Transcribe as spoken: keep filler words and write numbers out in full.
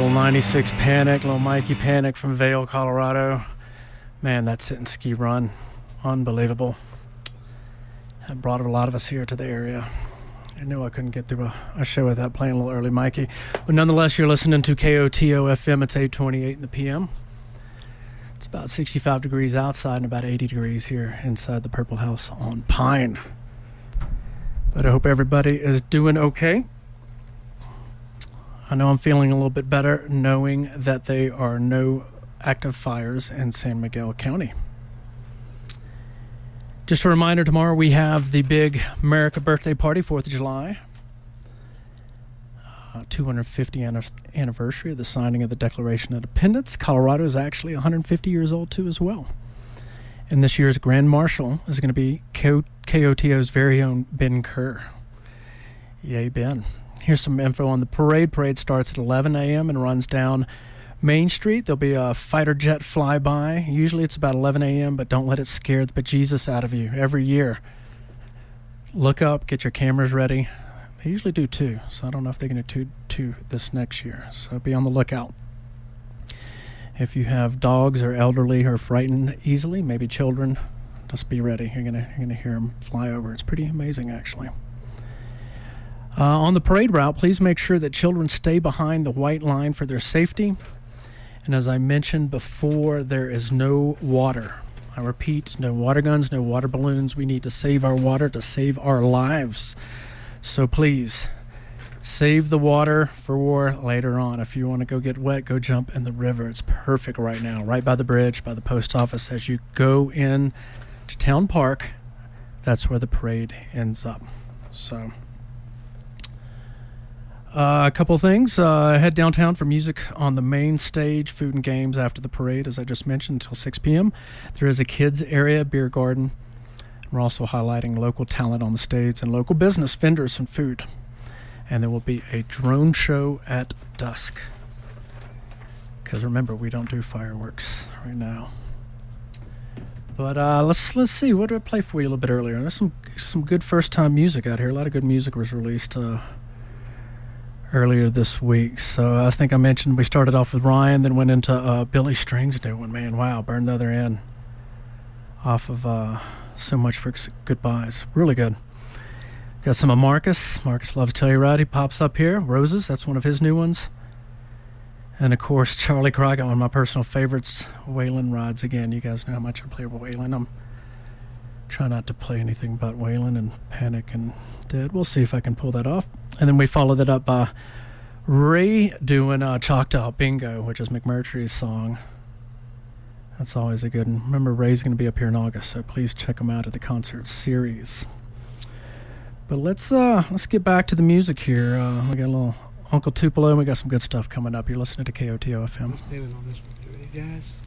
Little ninety-six Panic, little Mikey Panic from Vail, Colorado. Man, that sit and ski run, unbelievable. That brought a lot of us here to the area. I knew I couldn't get through a, a show without playing a little early, Mikey. But nonetheless, you're listening to K O T O F M. It's eight twenty-eight in the P M. It's about sixty-five degrees outside and about eighty degrees here inside the Purple House on Pine. But I hope everybody is doing okay. I know I'm feeling a little bit better knowing that there are no active fires in San Miguel County. Just a reminder, tomorrow we have the big America birthday party, fourth of July. Uh, two hundred fiftieth anniversary of the signing of the Declaration of Independence. Colorado is actually one hundred fifty years old, too, as well. And this year's Grand Marshal is going to be K O T O's very own Ben Kerr. Yay, Ben. Here's some info on the parade. Parade starts at eleven a.m. and runs down Main Street. There'll be a fighter jet flyby. Usually it's about eleven a.m., but don't let it scare the bejesus out of you. Every year, look up, get your cameras ready. They usually do two, so I don't know if they're going to do two this next year. So be on the lookout. If you have dogs or elderly who are frightened easily, maybe children, just be ready. You're gonna you're gonna hear them fly over. It's pretty amazing, actually. Uh, on the parade route, please make sure that children stay behind the white line for their safety. And as I mentioned before, there is no water. I repeat, no water guns, no water balloons. We need to save our water to save our lives. So please, save the water for later on. If you want to go get wet, go jump in the river. It's perfect right now, right by the bridge, by the post office. As you go in to Town Park, that's where the parade ends up. So... Uh, a couple things. Uh, head downtown for music on the main stage, food and games after the parade, as I just mentioned, until six p.m. There is a kids area, beer garden. We're also highlighting local talent on the stage and local business, vendors, and food. And there will be a drone show at dusk. Because remember, we don't do fireworks right now. But uh, let's let's see. What did I play for you a little bit earlier? There's some some good first-time music out here. A lot of good music was released uh earlier this week. So I think I mentioned we started off with Ryan, then went into uh, Billy Strings' new one. Man, wow, burned the other end off of uh, So Much for Goodbyes. Really good. Got some of Marcus. Marcus Loves Telluride. He pops up here. Roses, that's one of his new ones. And of course, Charlie Cry, one of my personal favorites. Waylon Rides Again. You guys know how much I play with Waylon. I'm trying not to play anything but Waylon and Panic and Dead. We'll see if I can pull that off. And then we followed that up by Ray doing uh, Choctaw Bingo, which is McMurtry's song. That's always a good one. Remember, Ray's going to be up here in August, so please check him out at the concert series. But let's uh, let's get back to the music here. Uh, we got a little Uncle Tupelo, and we got some good stuff coming up. You're listening to K O T O F M. What's David on this one? Do you guys?